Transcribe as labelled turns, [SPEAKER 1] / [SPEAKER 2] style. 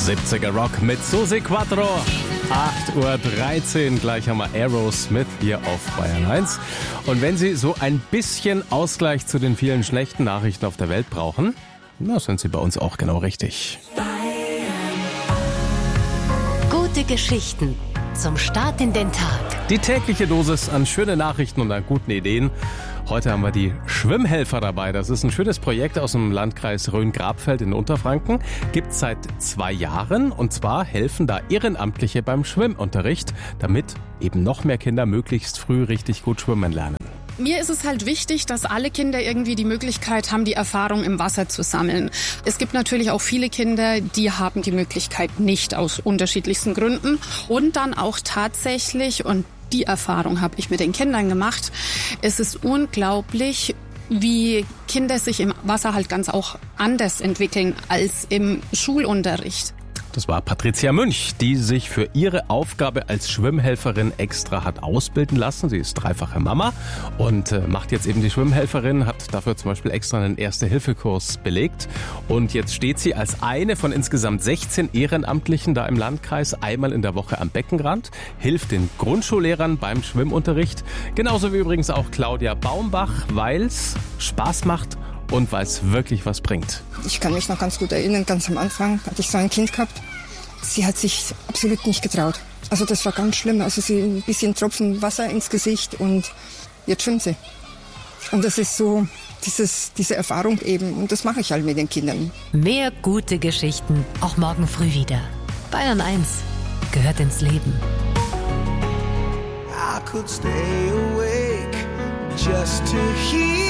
[SPEAKER 1] 70er Rock mit Susi Quattro. 8:13 Uhr, gleich haben wir Aerosmith hier auf Bayern 1. Und wenn Sie so ein bisschen Ausgleich zu den vielen schlechten Nachrichten auf der Welt brauchen, na, sind Sie bei uns auch genau richtig.
[SPEAKER 2] Gute Geschichten zum Start in den Tag.
[SPEAKER 1] Die tägliche Dosis an schönen Nachrichten und an guten Ideen. Heute haben wir die Schwimmhelfer dabei. Das ist ein schönes Projekt aus dem Landkreis Rhön-Grabfeld in Unterfranken. Gibt es seit 2 Jahren. Und zwar helfen da Ehrenamtliche beim Schwimmunterricht, damit eben noch mehr Kinder möglichst früh richtig gut schwimmen lernen.
[SPEAKER 3] Mir ist es halt wichtig, dass alle Kinder irgendwie die Möglichkeit haben, die Erfahrung im Wasser zu sammeln. Es gibt natürlich auch viele Kinder, die haben die Möglichkeit nicht, aus unterschiedlichsten Gründen. Und dann auch tatsächlich, und die Erfahrung habe ich mit den Kindern gemacht, es ist unglaublich, wie Kinder sich im Wasser halt ganz auch anders entwickeln als im Schulunterricht.
[SPEAKER 1] Das war Patricia Münch, die sich für ihre Aufgabe als Schwimmhelferin extra hat ausbilden lassen. Sie ist dreifache Mama und macht jetzt eben die Schwimmhelferin, hat dafür zum Beispiel extra einen Erste-Hilfe-Kurs belegt. Und jetzt steht sie als eine von insgesamt 16 Ehrenamtlichen da im Landkreis einmal in der Woche am Beckenrand, hilft den Grundschullehrern beim Schwimmunterricht. Genauso wie übrigens auch Claudia Baumbach, weil es Spaß macht und weil es wirklich was bringt.
[SPEAKER 4] Ich kann mich noch ganz gut erinnern, ganz am Anfang hatte ich so ein Kind gehabt. Sie hat sich absolut nicht getraut. Also das war ganz schlimm. Also sie ein bisschen Tropfen Wasser ins Gesicht und jetzt schwimmt sie. Und das ist so diese Erfahrung eben. Und das mache ich halt mit den Kindern.
[SPEAKER 2] Mehr gute Geschichten, auch morgen früh wieder. Bayern 1 gehört ins Leben.
[SPEAKER 5] I could stay awake just to hear